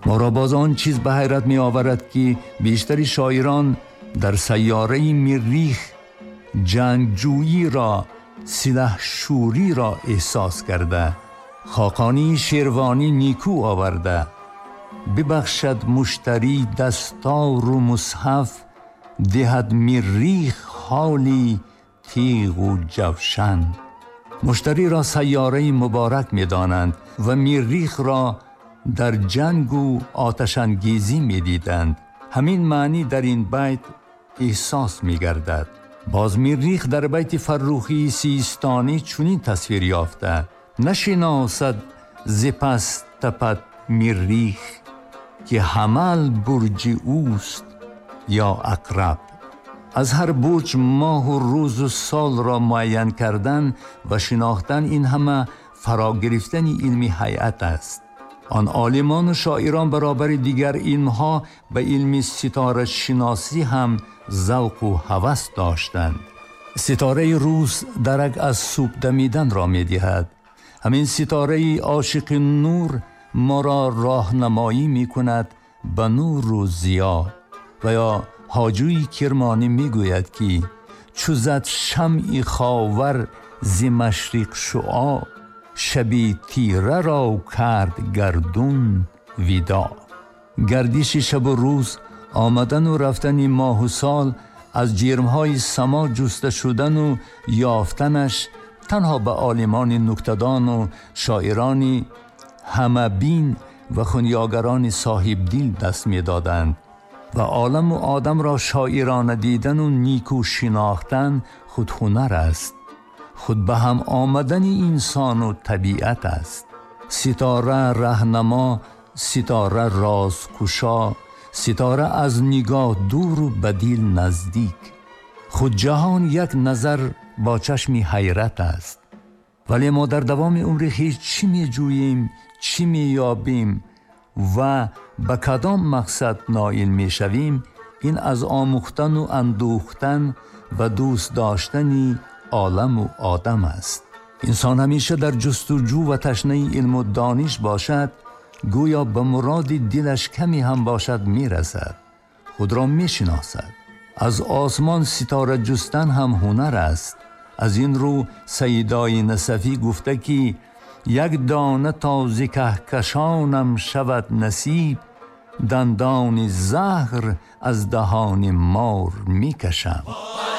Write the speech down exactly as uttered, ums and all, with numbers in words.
ما را باز آن چیز به حیرت می آورد که بیشتری شاعران در سیاره مریخ جنگجویی را، سلاحشوری را احساس کرده. خاقانی شیروانی نیکو آورده: ببخشد مشتری دستار و مصحف، دهد مریخ حالی تیغ و جوشن. مشتری را سیاره مبارک می دانند و مریخ را در جنگ و آتش‌انگیزی می دیدند. همین معنی در این بیت احساس می گردد. باز مریخ در بیت فروخی سیستانی چنین تصویر یافته: نشناسد ز پس تپد مریخ، که حمل برج اوست یا عقرب. از هر برج ماه و روز و سال را معین کردن و شناختن، این همه فرا گرفتن علمی هیئت است. آن عالمان و شاعران برابر دیگر علمها به علم ستاره شناسی هم ذوق و هوس داشتند. ستاره روز درک از صبح دمیدن را می دهد. همین ستاره عاشق نور ما را راهنمایی می کند به نور و ضیا. و یا حاجوی کرمانی می گوید که چو زد شمع خاور ز مشرق شعاع، شبی تیره را کرد گردون ودا. گردش شب و روز، آمدن و رفتن ماه و سال، از جرمهای سما جسته شدن و یافتنش تنها به عالمان نکته‌دان و شاعران همه بین و خنیاگران صاحب دل دست می دادند. و عالم و آدم را شاعرانه دیدن و نیکو شناختن خود هنر است، خود به هم آمدن انسان و طبیعت است. ستاره رهنما، ستاره رازکشا، ستاره از نگاه دور و به دل نزدیک. خود جهان یک نظر با چشم حیرت است. ولی ما در دوام عمر خویش چی می جوییم، چی می یابیم و به کدام مقصد نائل می شویم، این از آموختن و اندوختن و دوست داشتن عالم و آدم است. انسان همیشه در جستجو و تشنه علم و دانش باشد، گویا به مراد دلش کمی هم باشد می رسد، خود را می شناسد. از آسمان ستاره جستن هم هنر است. از این رو سیدای نصفی گفته که یک دانه تا ز کهکشانم شود نصیب، دندان زهر از دهان مار می کشم.